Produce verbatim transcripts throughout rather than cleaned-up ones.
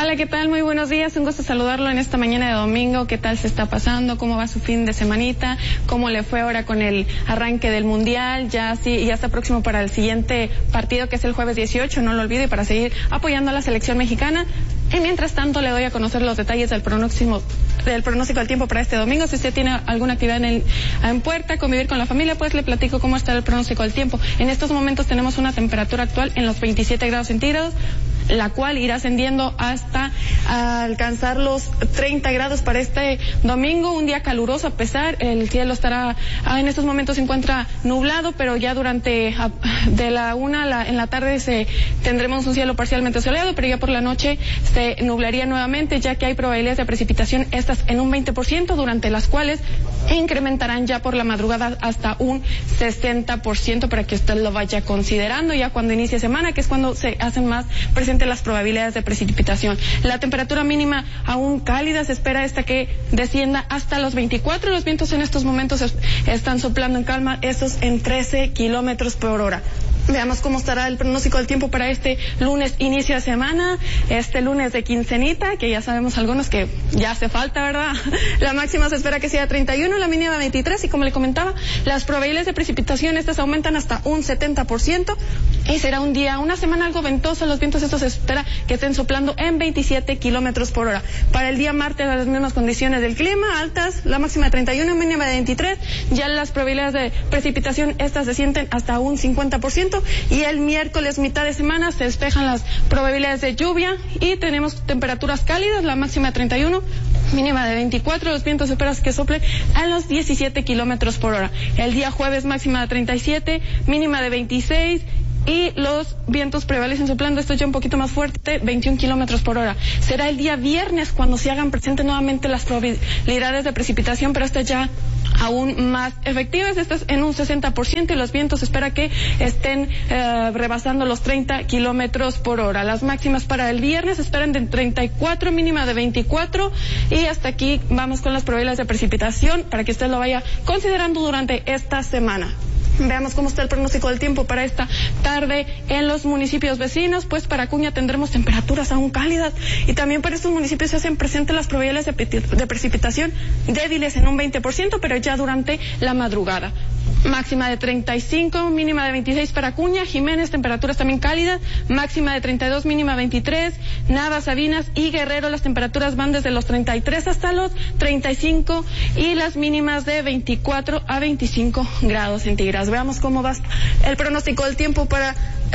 Hola, ¿qué tal? Muy buenos días, un gusto saludarlo en esta mañana de domingo. ¿Qué tal se está pasando? ¿Cómo va su fin de semanita? ¿Cómo le fue ahora con el arranque del Mundial? Ya sí, ya está próximo para el siguiente partido, que es el jueves dieciocho, no lo olvide, para seguir apoyando a la selección mexicana. Y mientras tanto le doy a conocer los detalles del pronóstico, del pronóstico del tiempo para este domingo. Si usted tiene alguna actividad en, el, en puerta, convivir con la familia, pues le platico cómo está el pronóstico del tiempo. En estos momentos tenemos una temperatura actual en los veintisiete grados centígrados, la cual irá ascendiendo hasta alcanzar los treinta grados para este domingo, un día caluroso a pesar, el cielo estará, en estos momentos se encuentra nublado, pero ya durante de la una la, en la tarde se tendremos un cielo parcialmente soleado, pero ya por la noche se nublaría nuevamente, ya que hay probabilidades de precipitación, estas en un veinte por ciento, durante las cuales incrementarán ya por la madrugada hasta un sesenta por ciento, para que usted lo vaya considerando ya cuando inicie semana, que es cuando se hacen más presentes las probabilidades de precipitación. La temperatura mínima aún cálida, se espera esta que descienda hasta los veinticuatro. Los vientos en estos momentos es, están soplando en calma, estos en trece kilómetros por hora. Veamos cómo estará el pronóstico del tiempo para este lunes, inicio de semana, este lunes de quincenita, que ya sabemos algunos que ya hace falta, ¿verdad? La máxima se espera que sea treinta y uno, la mínima veintitrés, y como le comentaba, las probabilidades de precipitación estas aumentan hasta un setenta por ciento, y será un día, una semana algo ventosa. Los vientos estos se espera que estén soplando en veintisiete kilómetros por hora. Para el día martes, las mismas condiciones del clima, altas, la máxima de treinta y uno, mínima de veintitrés, ya las probabilidades de precipitación estas descienden hasta un cincuenta por ciento, y el miércoles, mitad de semana, se despejan las probabilidades de lluvia y tenemos temperaturas cálidas, la máxima de treinta y uno, mínima de veinticuatro, los vientos se espera que soplen a los diecisiete kilómetros por hora. El día jueves, máxima de treinta y siete, mínima de veintiséis, y los vientos prevalecen soplando, esto ya un poquito más fuerte, veintiún kilómetros por hora. Será el día viernes cuando se hagan presentes nuevamente las probabilidades de precipitación, pero estas ya aún más efectivas, estas en un sesenta por ciento, y los vientos se espera que estén eh, rebasando los treinta kilómetros por hora. Las máximas para el viernes se esperan de treinta y cuatro, mínima de veinticuatro, y hasta aquí vamos con las probabilidades de precipitación para que usted lo vaya considerando durante esta semana. Veamos cómo está el pronóstico del tiempo para esta tarde en los municipios vecinos. Pues para Acuña tendremos temperaturas aún cálidas, y también para estos municipios se hacen presentes las probabilidades de, de precipitación débiles en un veinte por ciento, pero ya durante la madrugada. Máxima de treinta y cinco, mínima de veintiséis para Acuña. Jiménez, temperaturas también cálidas, máxima de treinta y dos, mínima veintitrés. Navas, Sabinas y Guerrero, las temperaturas van desde los treinta y tres hasta los treinta y cinco, y las mínimas de veinticuatro a veinticinco grados centígrados. Veamos cómo va el pronóstico del tiempo para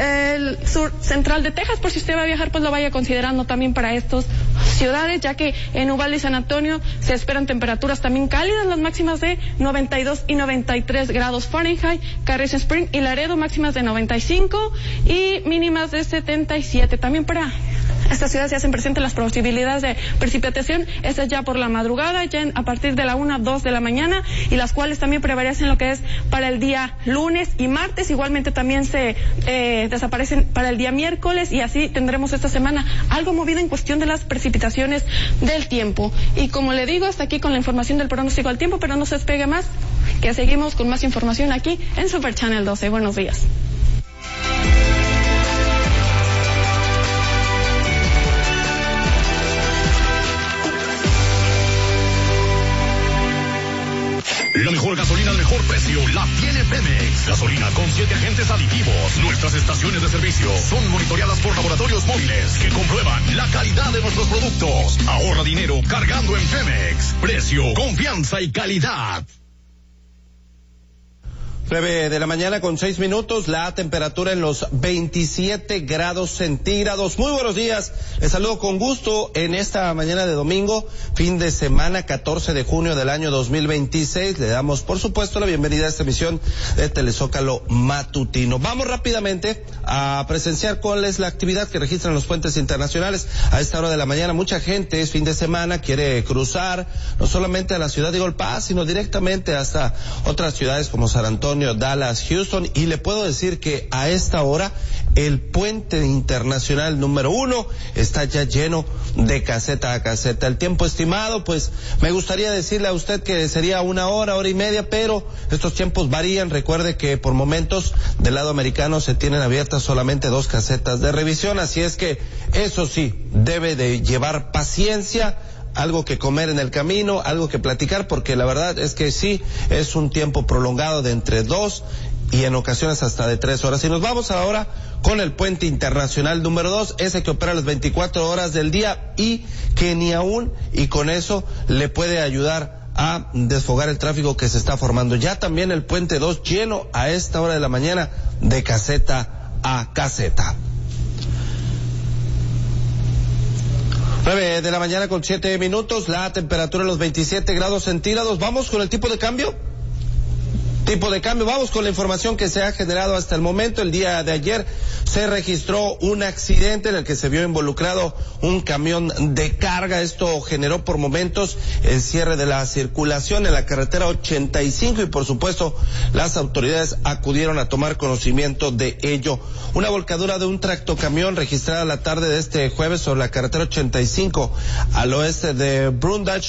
el sur central de Texas, por si usted va a viajar, pues lo vaya considerando también para estas ciudades, ya que en Uvalde y San Antonio se esperan temperaturas también cálidas, las máximas de noventa y dos y noventa y tres grados Fahrenheit. Carrizo Spring y Laredo, máximas de noventa y cinco y mínimas de setenta y siete. También para estas ciudades se hacen presentes las posibilidades de precipitación, estas ya por la madrugada, ya en, a partir de la una, dos de la mañana, y las cuales también prevalecen lo que es para el día lunes y martes. Igualmente también se eh, desaparecen para el día miércoles, y así tendremos esta semana algo movida en cuestión de las precipitaciones del tiempo. Y como le digo, hasta aquí con la información del pronóstico del tiempo, pero no se despegue más, que seguimos con más información aquí en Super Channel doce. Buenos días. La mejor gasolina al mejor precio la tiene Pemex. Gasolina con siete agentes aditivos. Nuestras estaciones de servicio son monitoreadas por laboratorios móviles que comprueban la calidad de nuestros productos. Ahorra dinero cargando en Pemex. Precio, confianza y calidad. nueve de la mañana con seis minutos, la temperatura en los veintisiete grados centígrados. Muy buenos días, les saludo con gusto en esta mañana de domingo, fin de semana, catorce de junio del año dos mil veintiséis. Le damos, por supuesto, la bienvenida a esta emisión de Telezócalo Matutino. Vamos rápidamente a presenciar cuál es la actividad que registran los puentes internacionales. A esta hora de la mañana, mucha gente, es fin de semana, quiere cruzar, no solamente a la ciudad de Eagle Pass, sino directamente hasta otras ciudades como San Antonio, Dallas, Houston, y le puedo decir que a esta hora el puente internacional número uno está ya lleno de caseta a caseta. El tiempo estimado, pues me gustaría decirle a usted que sería una hora, hora y media, pero estos tiempos varían. Recuerde que por momentos del lado americano se tienen abiertas solamente dos casetas de revisión, así es que eso sí, debe de llevar paciencia, algo que comer en el camino, algo que platicar, porque la verdad es que sí, es un tiempo prolongado de entre dos y en ocasiones hasta de tres horas. Y nos vamos ahora con el puente internacional número dos, ese que opera las veinticuatro horas del día y que ni aún y con eso le puede ayudar a desfogar el tráfico que se está formando. Ya también el puente dos lleno a esta hora de la mañana de caseta a caseta. nueve de la mañana con siete minutos, la temperatura en los veintisiete grados centígrados. Vamos con el tipo de cambio. Tipo de cambio, vamos con la información que se ha generado hasta el momento. El día de ayer se registró un accidente en el que se vio involucrado un camión de carga. Esto generó por momentos el cierre de la circulación en la carretera ochenta y cinco y por supuesto las autoridades acudieron a tomar conocimiento de ello. Una volcadura de un tractocamión registrada la tarde de este jueves sobre la carretera ochenta y cinco al oeste de Brundage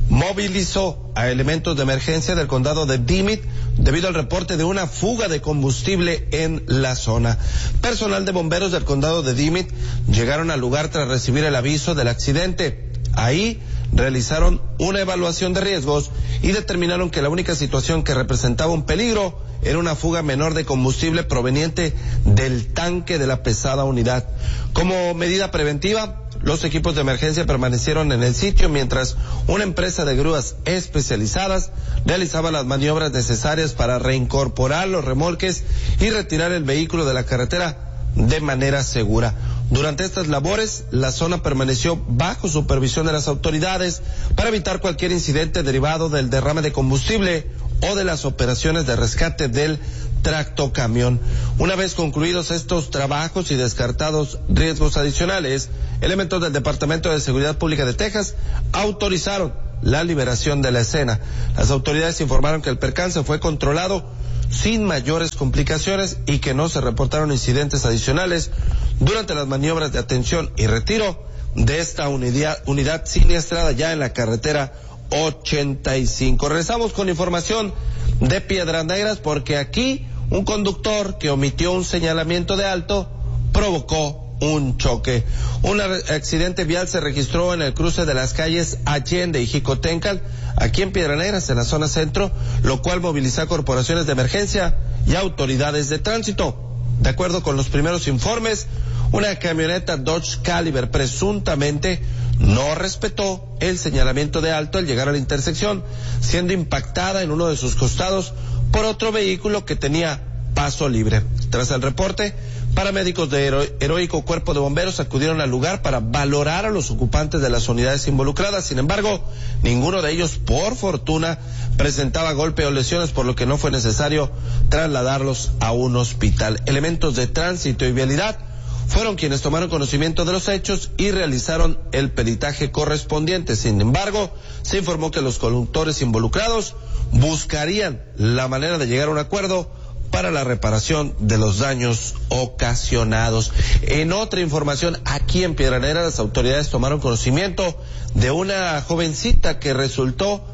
movilizó a elementos de emergencia del condado de Dimmitt debido al reporte de una fuga de combustible en la zona. Personal de bomberos del condado de Dimmitt llegaron al lugar tras recibir el aviso del accidente. Ahí realizaron una evaluación de riesgos y determinaron que la única situación que representaba un peligro era una fuga menor de combustible proveniente del tanque de la pesada unidad. Como medida preventiva, los equipos de emergencia permanecieron en el sitio mientras una empresa de grúas especializadas realizaba las maniobras necesarias para reincorporar los remolques y retirar el vehículo de la carretera de manera segura. Durante estas labores, la zona permaneció bajo supervisión de las autoridades para evitar cualquier incidente derivado del derrame de combustible o de las operaciones de rescate del tractocamión. Una vez concluidos estos trabajos y descartados riesgos adicionales, elementos del Departamento de Seguridad Pública de Texas autorizaron la liberación de la escena. Las autoridades informaron que el percance fue controlado sin mayores complicaciones y que no se reportaron incidentes adicionales durante las maniobras de atención y retiro de esta unidad, unidad siniestrada ya en la carretera ochenta y cinco. Regresamos con información de Piedras Negras porque aquí un conductor que omitió un señalamiento de alto provocó un choque. Un accidente vial se registró en el cruce de las calles Allende y Jicotencal, aquí en Piedras Negras, en la zona centro, lo cual movilizó a corporaciones de emergencia y autoridades de tránsito. De acuerdo con los primeros informes, una camioneta Dodge Caliber presuntamente no respetó el señalamiento de alto al llegar a la intersección, siendo impactada en uno de sus costados por otro vehículo que tenía paso libre. Tras el reporte, paramédicos de hero- heroico cuerpo de bomberos acudieron al lugar para valorar a los ocupantes de las unidades involucradas. Sin embargo, ninguno de ellos, por fortuna, presentaba golpe o lesiones, por lo que no fue necesario trasladarlos a un hospital. Elementos de tránsito y vialidad fueron quienes tomaron conocimiento de los hechos y realizaron el peritaje correspondiente. Sin embargo, se informó que los conductores involucrados buscarían la manera de llegar a un acuerdo para la reparación de los daños ocasionados. En otra información, aquí en Piedras Negras, las autoridades tomaron conocimiento de una jovencita que resultó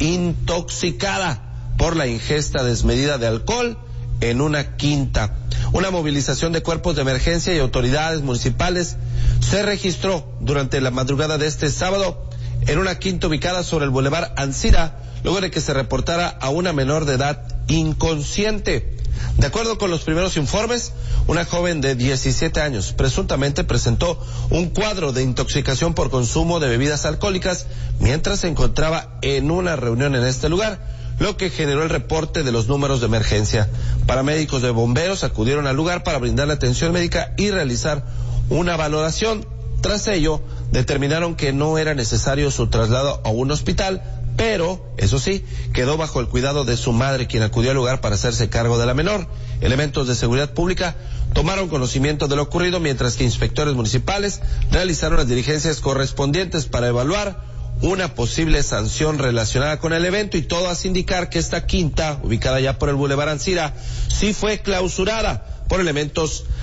intoxicada por la ingesta desmedida de alcohol en una quinta. Una movilización de cuerpos de emergencia y autoridades municipales se registró durante la madrugada de este sábado en una quinta ubicada sobre el Boulevard Ancira, luego de que se reportara a una menor de edad inconsciente. De acuerdo con los primeros informes, una joven de diecisiete años presuntamente presentó un cuadro de intoxicación por consumo de bebidas alcohólicas mientras se encontraba en una reunión en este lugar, lo que generó el reporte de los números de emergencia. Paramédicos de bomberos acudieron al lugar para brindarle atención médica y realizar una valoración. Tras ello, determinaron que no era necesario su traslado a un hospital, pero, eso sí, quedó bajo el cuidado de su madre, quien acudió al lugar para hacerse cargo de la menor. Elementos de seguridad pública tomaron conocimiento de lo ocurrido, mientras que inspectores municipales realizaron las diligencias correspondientes para evaluar una posible sanción relacionada con el evento, y todo hace indicar que esta quinta, ubicada ya por el Boulevard Ancira, sí fue clausurada por elementos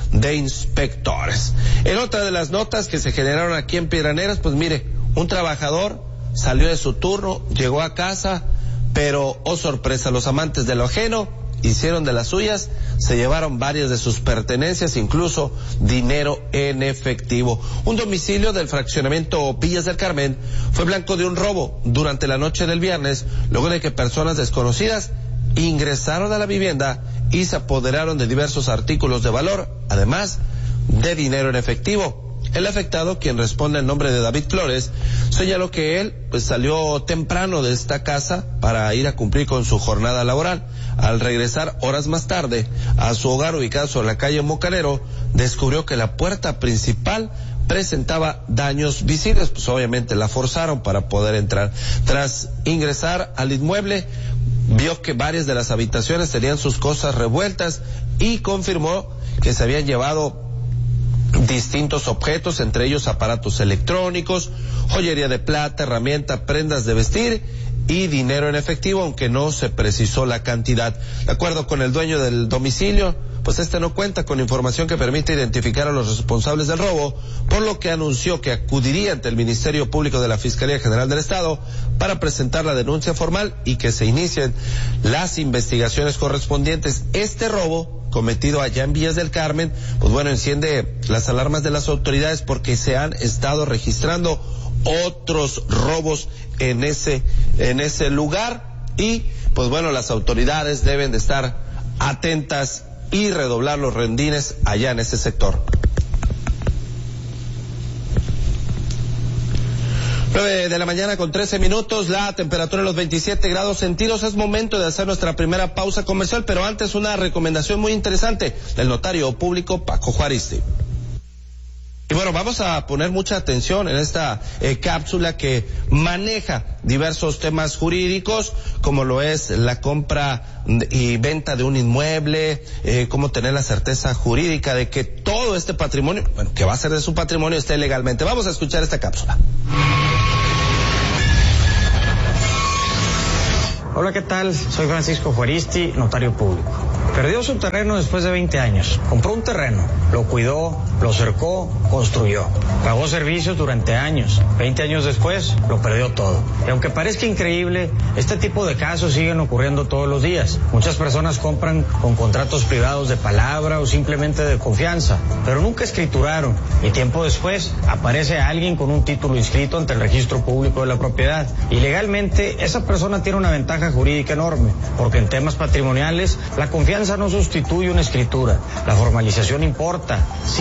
de inspectores. En otra de las notas que se generaron aquí en Piedraneras, pues mire, un trabajador salió de su turno, llegó a casa, pero, oh sorpresa, los amantes de lo ajeno hicieron de las suyas, se llevaron varias de sus pertenencias, incluso dinero en efectivo. Un domicilio del fraccionamiento Villas del Carmen fue blanco de un robo durante la noche del viernes, luego de que personas desconocidas ingresaron a la vivienda y se apoderaron de diversos artículos de valor, además de dinero en efectivo. El afectado, quien responde en nombre de David Flores, señaló que él pues salió temprano de esta casa para ir a cumplir con su jornada laboral. Al regresar horas más tarde a su hogar ubicado sobre la calle Mocanero, descubrió que la puerta principal presentaba daños visibles, pues obviamente la forzaron para poder entrar. Tras ingresar al inmueble, vio que varias de las habitaciones tenían sus cosas revueltas y confirmó que se habían llevado distintos objetos, entre ellos aparatos electrónicos, joyería de plata, herramientas, prendas de vestir y dinero en efectivo, aunque no se precisó la cantidad. De acuerdo con el dueño del domicilio, pues este no cuenta con información que permita identificar a los responsables del robo, por lo que anunció que acudiría ante el Ministerio Público de la Fiscalía General del Estado para presentar la denuncia formal y que se inicien las investigaciones correspondientes. Este robo, cometido allá en Villas del Carmen, pues bueno, enciende las alarmas de las autoridades porque se han estado registrando otros robos en ese, en ese lugar y pues bueno, las autoridades deben de estar atentas y redoblar los rendines allá en ese sector. nueve de la mañana con trece minutos, la temperatura en los veintisiete grados centígrados. Es momento de hacer nuestra primera pausa comercial, pero antes una recomendación muy interesante del notario público Paco Juaristi. Y bueno, vamos a poner mucha atención en esta eh, cápsula que maneja diversos temas jurídicos, como lo es la compra y venta de un inmueble, eh, cómo tener la certeza jurídica de que todo este patrimonio, bueno, que va a ser de su patrimonio, esté legalmente. Vamos a escuchar esta cápsula. Hola, ¿qué tal? Soy Francisco Juaristi, notario público. Perdió su terreno después de veinte años. Compró un terreno, lo cuidó, lo cercó, construyó. Pagó servicios durante años. veinte años después, lo perdió todo. Y aunque parezca increíble, este tipo de casos siguen ocurriendo todos los días. Muchas personas compran con contratos privados de palabra o simplemente de confianza, pero nunca escrituraron. Y tiempo después, aparece alguien con un título inscrito ante el registro público de la propiedad. Y legalmente, esa persona tiene una ventaja jurídica enorme, porque en temas patrimoniales, la confianza no sustituye una escritura. La formalización importa. Sí